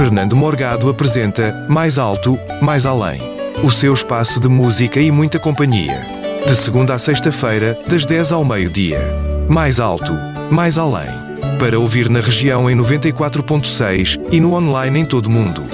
Fernando Morgado apresenta Mais Alto, Mais Além. O seu espaço de música e muita companhia. De segunda a sexta-feira, das 10 ao meio-dia. Mais Alto, Mais Além. Para ouvir na região em 94.6 e no online em todo o mundo.